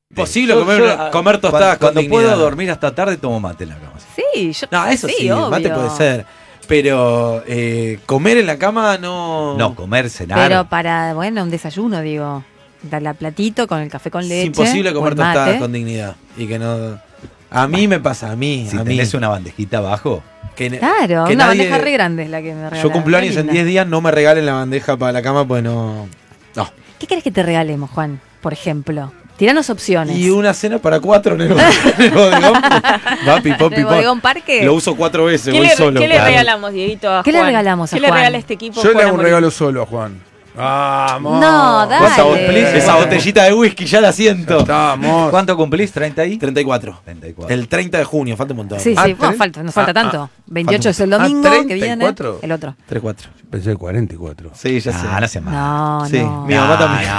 Posible comer tostadas cuando con puedo dignidad. dormir hasta tarde tomo mate en la cama. Sí, yo No, eso sí, obvio. mate puede ser. Pero comer en la cama no. No, comer, cenar. Pero para, un desayuno, digo. Darle a platito con el café con leche. Es imposible comer o el mate. tostadas con dignidad. Y que no. A mí me pasa, si a mí. tenés una bandejita abajo. Claro, que una nadie- bandeja re grande es la que me regalaron. Yo cumplo años Qué en linda. 10 días, no me regalen la bandeja para la cama, pues no. No. ¿Qué querés que te regalemos, Juan? Por ejemplo. Tiranos opciones. Y una cena para 4 en el bodegón. Va, pipó, ¿En el pipó. bodegón Parque? Lo uso 4 veces, ¿Qué voy solo. le Claro. regalamos, Dieguito, a ¿Qué le Juan? regalamos a ¿Qué le Juan? regala este equipo? Yo le Juan hago un Amorim? regalo solo a Juan. Vamos. No, dale. ¿Cuánta botellita? Esa botellita de whisky ya la siento. Estamos. ¿Cuánto cumplís? ¿30 ahí? 34. 34. El 30 de junio, falta un montón. Sí, Ah, sí, ¿tres? nos falta tanto. 28 es el Ah, domingo que viene. 34. El otro. 34. Pensé 44. Sí, ya sé. No se más. No, Sí, no. mi mamá también.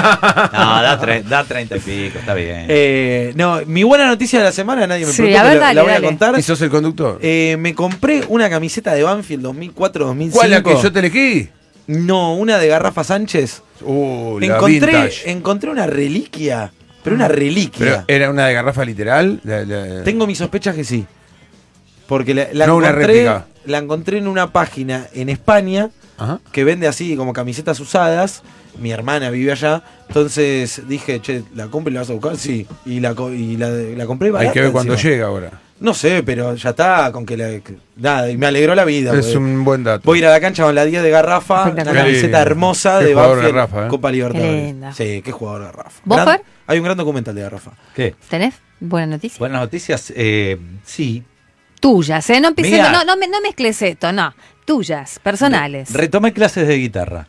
Da 30 y pico, está bien. No, mi buena noticia de la semana, nadie me Sí, preguntó, a ver, pero dale, la voy dale. a contar. ¿Y sos el conductor? Me compré una camiseta de Banfield 2004-2005. ¿Cuál la que yo te elegí? No, una de Garrafa Sánchez. La vintage. Encontré una reliquia, pero una Pero reliquia. era una de garrafa literal. Tengo mis sospechas que sí. Porque la No una encontré, réplica. la encontré en una página en España Ajá. que vende así como camisetas usadas. Mi hermana vive allá. Entonces dije, che, ¿la compro y la vas a buscar? Sí. Y la compré barata. Hay que ver cuándo encima. llega ahora. No sé, pero ya está, con nada, y me alegró la vida. Es porque un buen dato. voy a ir a la cancha con la 10 de Garrafa, una Espectacular. camiseta Qué lindo. hermosa Qué de jugador Banfield, Garrafa, Copa Libertadores. Qué linda. Sí, qué jugador de Garrafa. ¿Vos, Fer? Hay un gran documental de Garrafa. ¿Qué? ¿Tenés buena noticia? Buenas noticias. Sí. Tuyas, ¿eh? No empecé, Mía. no mezcles esto, no. Tuyas, personales. Retomé clases de guitarra.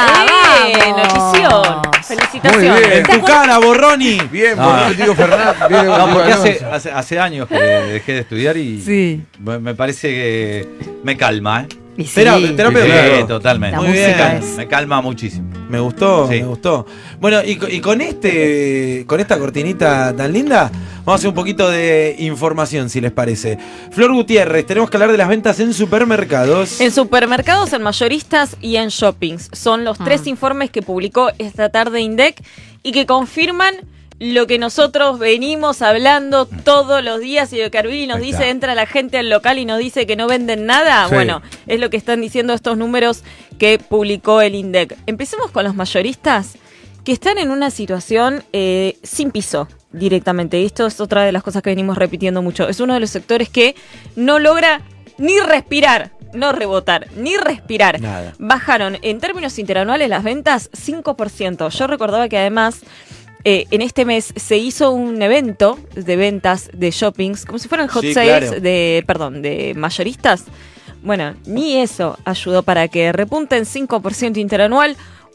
Notición. Muy Felicitaciones. bien. ¡En tu cara, Borroni! Bien, No. por digo Fernández. Viene No, contigo porque Alonso. hace años que dejé de estudiar y Sí. me parece que me calma, ¿eh? Y sí. Terapia Sí, claro. totalmente. La Muy música bien. es- Me calma muchísimo. Me gustó, Sí. me gustó. Bueno, y con esta cortinita tan linda, vamos a hacer un poquito de información, si les parece. Flor Gutiérrez, tenemos que hablar de las ventas en supermercados. En supermercados, en mayoristas y en shoppings. Son los 3 informes que publicó esta tarde INDEC y que confirman lo que nosotros venimos hablando todos los días y lo que Arvili nos Ahí dice, está. entra la gente al local y nos dice que no venden nada. Sí. Bueno, es lo que están diciendo estos números que publicó el INDEC. Empecemos con los mayoristas que están en una situación sin piso directamente. Y esto es otra de las cosas que venimos repitiendo mucho. Es uno de los sectores que no logra ni respirar. No rebotar, ni respirar. Nada. Bajaron en términos interanuales las ventas 5%. Yo recordaba que además en este mes se hizo un evento de ventas de shoppings, como si fueran hot Sí, sales claro. de mayoristas. Bueno, ni eso ayudó para que repunten 5% interanual,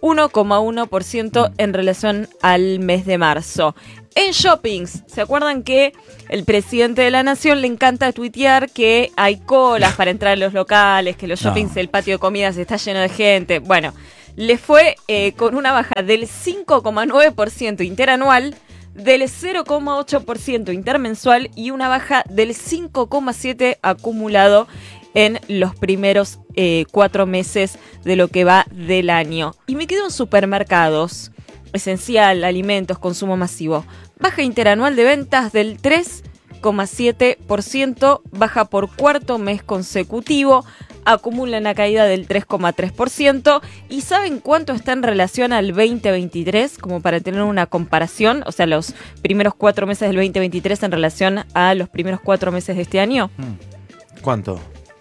1,1% en relación al mes de marzo. En shoppings, ¿se acuerdan que el presidente de la nación le encanta tuitear que hay colas para entrar a los locales, que los shoppings, el patio de comidas está lleno de gente? Bueno, le fue con una baja del 5,9% interanual, del 0,8% intermensual y una baja del 5,7% acumulado en los primeros 4 meses de lo que va del año. Y me quedo en supermercados, esencial, alimentos, consumo masivo. Baja interanual de ventas del 3,7%, baja por 4º mes consecutivo, acumula una caída del 3,3%. ¿Y saben cuánto está en relación al 2023? Como para tener una comparación, o sea, los primeros 4 meses del 2023 en relación a los primeros 4 meses de este año. ¿Cuánto?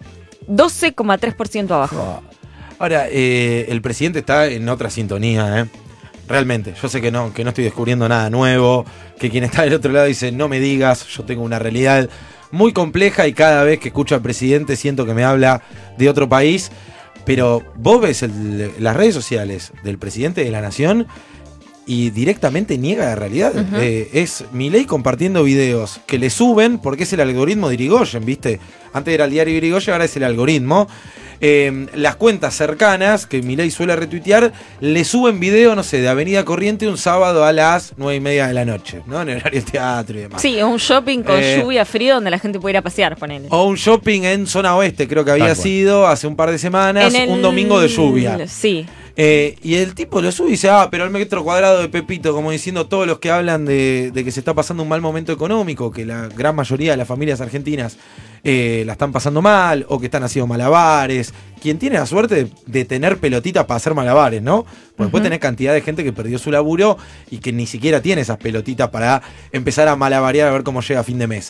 12,3% abajo. Ahora, el presidente está en otra sintonía, ¿eh? Realmente, yo sé que no estoy descubriendo nada nuevo, que quien está del otro lado dice, no me digas, yo tengo una realidad muy compleja y cada vez que escucho al presidente siento que me habla de otro país, pero vos ves las redes sociales del presidente de la nación y directamente niega la realidad. Es Milei compartiendo videos que le suben porque es el algoritmo de Irigoyen, ¿viste? Antes era el diario Irigoyen, ahora es el algoritmo. Las cuentas cercanas que Milei suele retuitear le suben video, no sé, de Avenida Corriente un sábado a las 9:30 de la noche, ¿no? En el horario de teatro y demás. Sí, un shopping con lluvia, frío, donde la gente puede ir a pasear, ponele. O un shopping en zona oeste, creo que había Tal cual. sido hace un par de semanas, un domingo de lluvia. Sí. Y el tipo lo sube y dice, pero el metro cuadrado de Pepito, como diciendo todos los que hablan de que se está pasando un mal momento económico, que la gran mayoría de las familias argentinas la están pasando mal, o que están haciendo malabares. Quien tiene la suerte de tener pelotitas para hacer malabares, ¿no? Porque después tenés cantidad de gente que perdió su laburo y que ni siquiera tiene esas pelotitas para empezar a malabarear a ver cómo llega a fin de mes.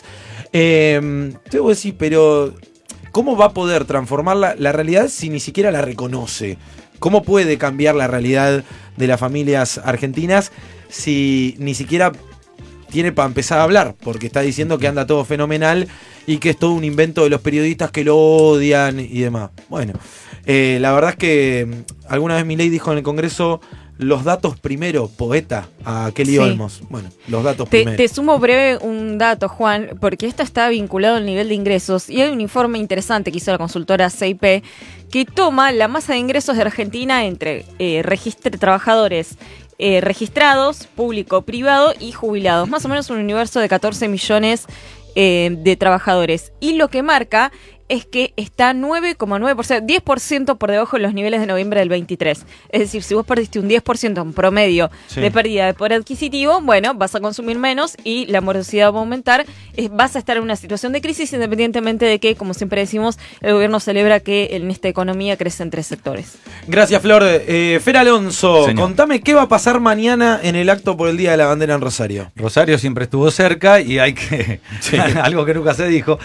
Te voy a decir, pero ¿cómo va a poder transformar la realidad si ni siquiera la reconoce? ¿Cómo puede cambiar la realidad de las familias argentinas si ni siquiera tiene para empezar a hablar? Porque está diciendo que anda todo fenomenal y que es todo un invento de los periodistas que lo odian y demás. Bueno, la verdad es que alguna vez Milei dijo en el Congreso: los datos primero, poeta, a Kelly Olmos. Bueno, los datos primero. Te sumo breve un dato, Juan, porque esto está vinculado al nivel de ingresos y hay un informe interesante que hizo la consultora CIP que toma la masa de ingresos de Argentina entre trabajadores registrados, público-privado y jubilados. Más o menos un universo de 14 millones de trabajadores. Y lo que marca es que está 9,9%, 10% por debajo de los niveles de noviembre del 23. Es decir, si vos perdiste un 10% en promedio de pérdida de poder adquisitivo, bueno, vas a consumir menos y la morosidad va a aumentar. Vas a estar en una situación de crisis independientemente de que, como siempre decimos, el gobierno celebra que en esta economía crece en 3 sectores. Gracias, Flor. Fer Alonso, Señor. Contame qué va a pasar mañana en el acto por el Día de la Bandera en Rosario. Rosario siempre estuvo cerca y hay que... algo que nunca se dijo.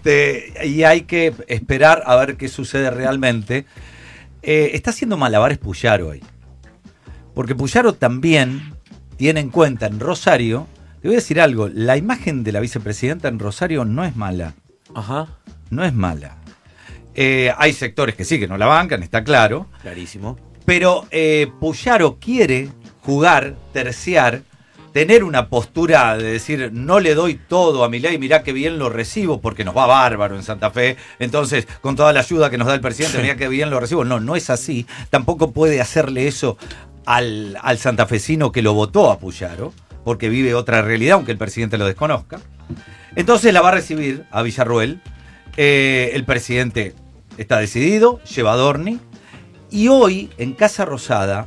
Y hay que esperar a ver qué sucede realmente. Está haciendo malabares Puyaro hoy. Porque Puyaro también tiene en cuenta en Rosario... Te voy a decir algo. La imagen de la vicepresidenta en Rosario no es mala. Ajá. No es mala. Hay sectores que sí, que no la bancan, está claro. Clarísimo. Pero Puyaro quiere jugar, terciar, tener una postura de decir, no le doy todo a Milei, mirá que bien lo recibo, porque nos va bárbaro en Santa Fe, entonces con toda la ayuda que nos da el presidente, mirá que bien lo recibo. No, no es así. Tampoco puede hacerle eso al santafesino que lo votó a Puyaro, porque vive otra realidad, aunque el presidente lo desconozca. Entonces la va a recibir a Villarruel. El presidente está decidido, lleva a Adorni. Y hoy en Casa Rosada,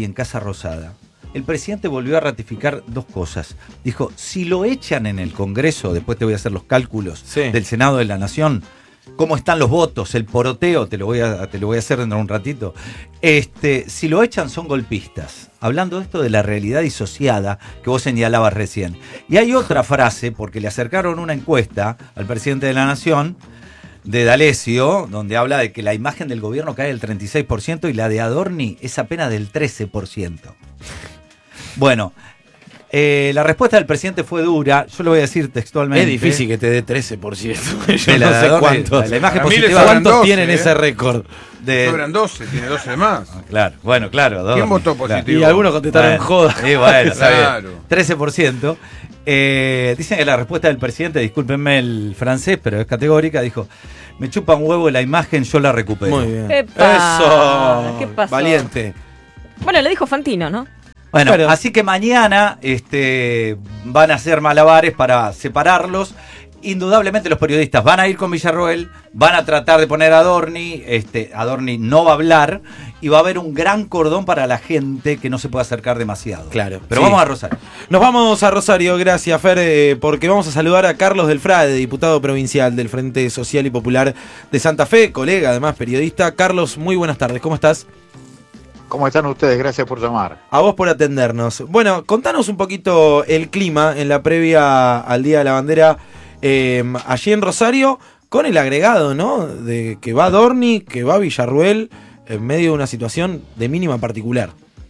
el presidente volvió a ratificar 2 cosas. Dijo, si lo echan en el Congreso, después te voy a hacer los cálculos del Senado de la Nación, cómo están los votos, el poroteo, te lo voy a hacer dentro de un ratito. Si lo echan son golpistas. Hablando de esto de la realidad disociada que vos señalabas recién. Y hay otra frase, porque le acercaron una encuesta al presidente de la Nación, de D'Alessio, donde habla de que la imagen del gobierno cae del 36% y la de Adorni es apenas del 13%. Bueno, la respuesta del presidente fue dura, yo lo voy a decir textualmente. Es difícil que te dé 13%. Yo De la no de sé Adorni, cuántos. la imagen Para mí positiva. le ¿Cuántos sobran 12, tienen ese récord? Sobran 12, tiene 12 de más. Claro, bueno, claro. Adorni, ¿Quién votó claro. positivo? Y algunos contestaron joda. Bueno, está bien. Claro. 13%. Dicen que la respuesta del presidente, discúlpenme el francés, pero es categórica, dijo, me chupa un huevo la imagen, yo la recupero. Muy bien. ¡Epa! Eso. ¿Qué pasó? Valiente. Bueno, lo dijo Fantino, ¿no? Bueno, Claro. así que mañana van a hacer malabares para separarlos. Indudablemente los periodistas van a ir con Villarroel, van a tratar de poner a Adorni, Adorni no va a hablar y va a haber un gran cordón para la gente que no se puede acercar demasiado. Claro. Pero Sí. vamos a Rosario. Nos vamos a Rosario, gracias Fer, porque vamos a saludar a Carlos Del Frade, diputado provincial del Frente Social y Popular de Santa Fe, colega, además periodista. Carlos, muy buenas tardes, ¿cómo estás? ¿Cómo están ustedes? Gracias por llamar. A vos por atendernos. Bueno, contanos un poquito el clima en la previa al Día de la Bandera allí en Rosario, con el agregado, ¿no? De que va Adorni, que va Villarruel, en medio de una situación de mínima particular.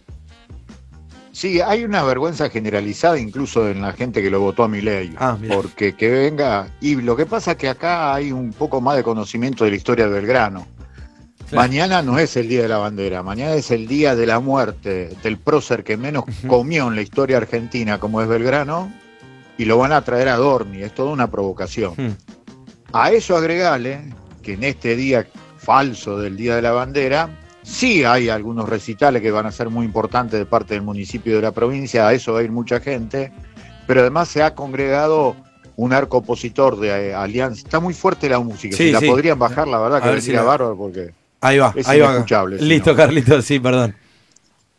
Sí, hay una vergüenza generalizada incluso en la gente que lo votó a Milei, Mirá. porque que venga, y lo que pasa es que acá hay un poco más de conocimiento de la historia de Belgrano. Sí. Mañana no es el Día de la Bandera, mañana es el día de la muerte del prócer que menos comió en la historia argentina, como es Belgrano, y lo van a traer a Adorni, es toda una provocación. A eso agregale que en este día falso del Día de la Bandera, sí hay algunos recitales que van a ser muy importantes de parte del municipio de la provincia, a eso va a ir mucha gente, pero además se ha congregado un arco opositor de Alianza. Está muy fuerte la música, Sí, si la sí. podrían bajar, la verdad A que ver si vendría la- bárbaro porque Ahí va, es ahí va. inescuchable, si Listo, no. Carlitos, sí, perdón.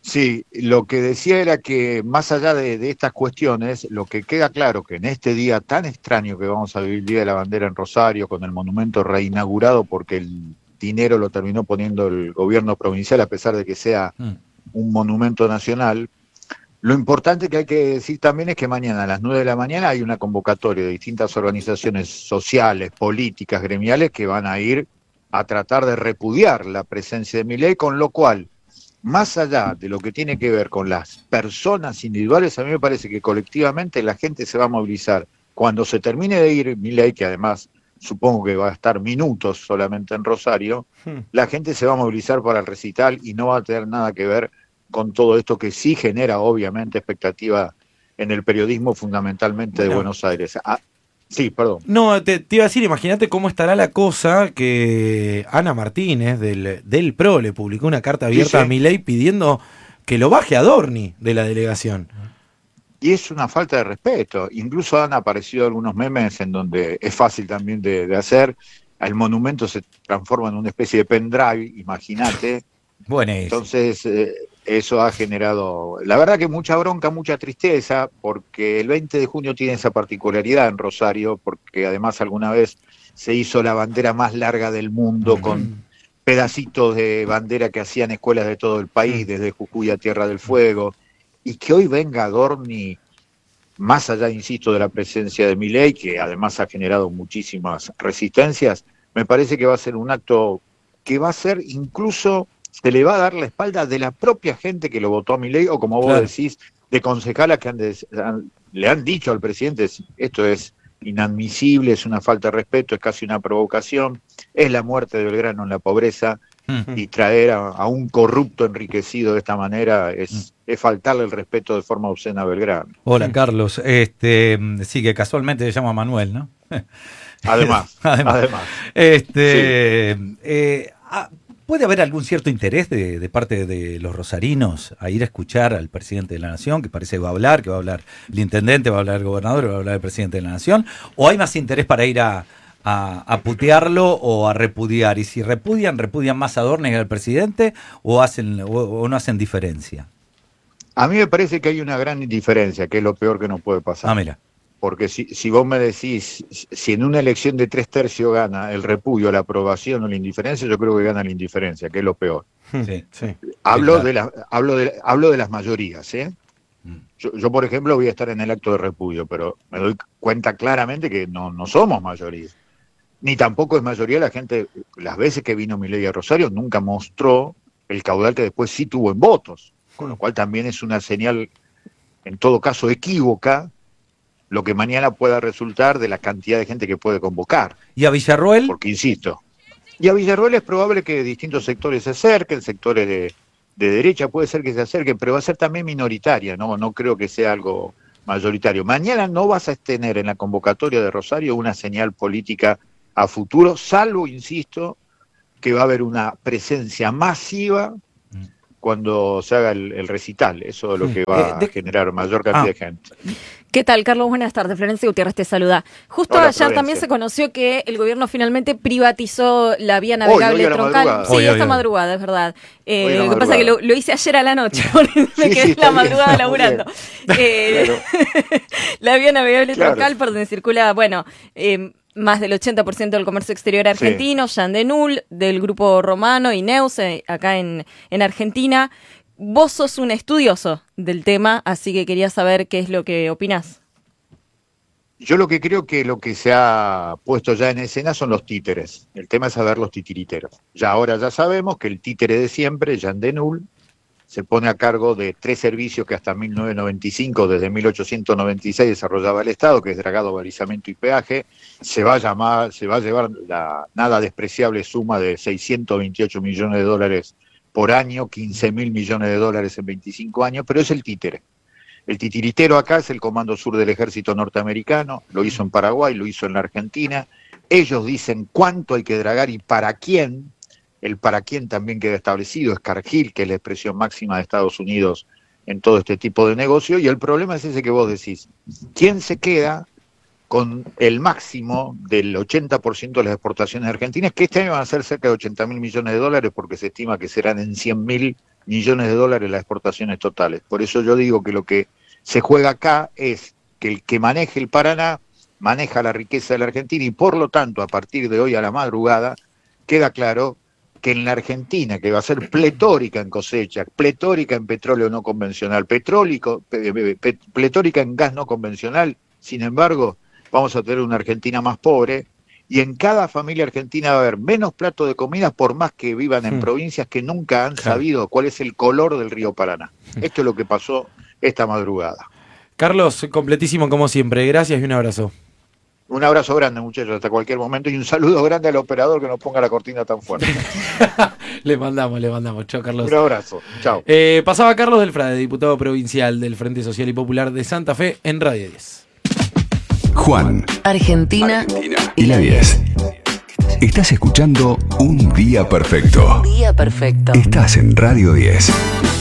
Sí, lo que decía era que más allá de estas cuestiones, lo que queda claro que en este día tan extraño que vamos a vivir, el Día de la Bandera en Rosario, con el monumento reinaugurado porque el dinero lo terminó poniendo el gobierno provincial a pesar de que sea un monumento nacional, lo importante que hay que decir también es que mañana a las 9 de la mañana hay una convocatoria de distintas organizaciones sociales, políticas, gremiales que van a ir a tratar de repudiar la presencia de Milei, con lo cual, más allá de lo que tiene que ver con las personas individuales, a mí me parece que colectivamente la gente se va a movilizar. Cuando se termine de ir Milei, que además supongo que va a estar minutos solamente en Rosario, la gente se va a movilizar para el recital y no va a tener nada que ver con todo esto que sí genera obviamente expectativa en el periodismo fundamentalmente de Buenos Aires. Sí, perdón. No, te iba a decir, imagínate cómo estará la cosa que Ana Martínez del PRO le publicó una carta abierta a Milei pidiendo que lo baje a Dorni de la delegación. Y es una falta de respeto. Incluso han aparecido algunos memes en donde es fácil también de hacer. El monumento se transforma en una especie de pendrive, imagínate. Bueno, entonces, eso ha generado, la verdad que mucha bronca, mucha tristeza, porque el 20 de junio tiene esa particularidad en Rosario, porque además alguna vez se hizo la bandera más larga del mundo con pedacitos de bandera que hacían escuelas de todo el país, desde Jujuy a Tierra del Fuego, y que hoy venga Dorni, más allá, insisto, de la presencia de Milei, que además ha generado muchísimas resistencias, me parece que va a ser un acto que va a ser incluso, se le va a dar la espalda de la propia gente que lo votó a Milei, o como vos decís, de concejalas que le han dicho al presidente, esto es inadmisible, es una falta de respeto, es casi una provocación, es la muerte de Belgrano en la pobreza, y traer a un corrupto enriquecido de esta manera es faltarle el respeto de forma obscena a Belgrano. Hola, Carlos. Sí, que casualmente se llama Manuel, ¿no? Además. ¿Puede haber algún cierto interés de parte de los rosarinos a ir a escuchar al presidente de la Nación, que parece que va a hablar el intendente, va a hablar el gobernador, va a hablar el presidente de la Nación? ¿O hay más interés para ir a putearlo o a repudiar? Y si repudian más a Dorni que al presidente, o no hacen diferencia. A mí me parece que hay una gran indiferencia, que es lo peor que nos puede pasar. Mira. Porque si vos me decís, si en una elección de 3/3 gana el repudio, la aprobación o la indiferencia, yo creo que gana la indiferencia, que es lo peor. Sí. Hablo de las mayorías, ¿eh? Yo, por ejemplo, voy a estar en el acto de repudio, pero me doy cuenta claramente que no somos mayoría. Ni tampoco es mayoría la gente, las veces que vino Milei a Rosario, nunca mostró el caudal que después sí tuvo en votos, con lo cual también es una señal, en todo caso equívoca, lo que mañana pueda resultar de la cantidad de gente que puede convocar. ¿Y a Villarroel? Porque insisto, y a Villarroel es probable que distintos sectores se acerquen, sectores de derecha puede ser que se acerquen, pero va a ser también minoritaria, no creo que sea algo mayoritario. Mañana no vas a tener en la convocatoria de Rosario una señal política a futuro, salvo, insisto, que va a haber una presencia masiva cuando se haga el recital. Eso es lo que va a generar mayor cantidad de gente. ¿Qué tal, Carlos? Buenas tardes. Florencia Gutiérrez te saluda. Justo Hola, ayer Florencia. También se conoció que el gobierno finalmente privatizó la vía navegable hoy a la troncal. madrugada. Sí, Hoy, esta hoy. madrugada, es verdad. Hoy a la Lo que pasa es que madrugada. lo hice ayer a la noche, porque me quedé está la bien, madrugada muy laburando. Claro. La vía navegable Claro. troncal, por donde circula, más del 80% del comercio exterior argentino, Yandenul, del grupo Romano y Neus, acá en Argentina. Vos sos un estudioso del tema, así que quería saber qué es lo que opinás. Yo lo que creo que lo que se ha puesto ya en escena son los títeres. El tema es saber los titiriteros. Ahora ya sabemos que el títere de siempre, Jean Denul, se pone a cargo de 3 servicios que hasta 1995, desde 1896 desarrollaba el Estado, que es dragado, balizamiento y peaje. Se va a llevar la nada despreciable suma de 628 millones de dólares por año, 15.000 millones de dólares en 25 años, pero es el títere. El titiritero acá es el Comando Sur del Ejército Norteamericano, lo hizo en Paraguay, lo hizo en la Argentina. Ellos dicen cuánto hay que dragar y para quién. El para quién también queda establecido, es Cargill, que es la expresión máxima de Estados Unidos en todo este tipo de negocio, y el problema es ese que vos decís. ¿Quién se queda con el máximo del 80% de las exportaciones argentinas, que este año van a ser cerca de 80.000 millones de dólares, porque se estima que serán en 100.000 millones de dólares las exportaciones totales. Por eso yo digo que lo que se juega acá es que el que maneje el Paraná maneja la riqueza de la Argentina y por lo tanto a partir de hoy a la madrugada queda claro que en la Argentina, que va a ser pletórica en cosecha, pletórica en petróleo no convencional, pletórica en gas no convencional, sin embargo vamos a tener una Argentina más pobre y en cada familia argentina va a haber menos platos de comida por más que vivan en provincias que nunca han sabido cuál es el color del río Paraná. Esto es lo que pasó esta madrugada. Carlos, completísimo como siempre. Gracias y un abrazo. Un abrazo grande, muchachos, hasta cualquier momento y un saludo grande al operador que nos ponga la cortina tan fuerte. Le mandamos. Chao, Carlos. Un abrazo. Chao. Pasaba Carlos del Frade, diputado provincial del Frente Social y Popular de Santa Fe en Radio 10. Juan, Argentina y la 10. Estás escuchando Un Día Perfecto. Día perfecto. Estás en Radio 10.